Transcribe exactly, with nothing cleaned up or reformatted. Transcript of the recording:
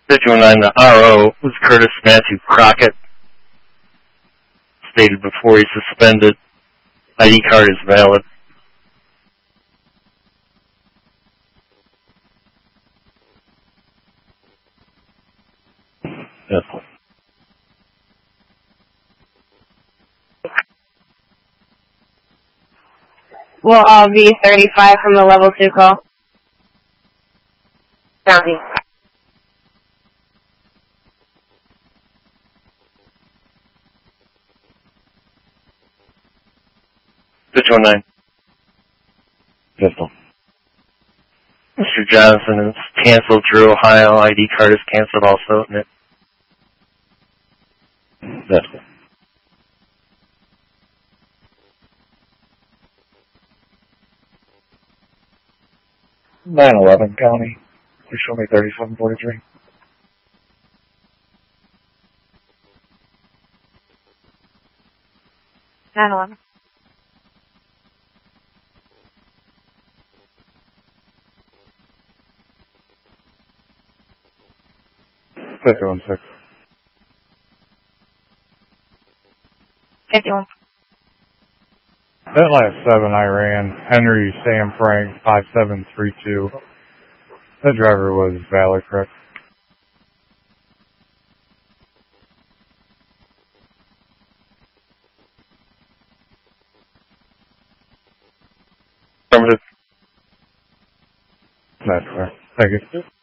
fifty-one nine, the R O was Curtis Matthew Crockett. Stated before he's suspended. I D card is valid. Yes. We'll all be thirty-five from the level two call. County. fifty-one nine. Pistol. Mister Johnson is canceled. Drew, Ohio. I D card is canceled also. Nick. Pistol. nine eleven County. Please show me thirty-seven forty-three. nine eleven. fifty-one six. fifty-one. That last seven I ran, Henry Sam Frank five seven three two. That driver was valid, correct? Affirmative. That's correct. Thank you.